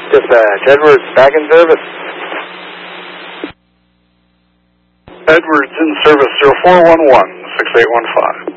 Dispatch, Edwards, back in service. Edwards in service, 0411, 6815.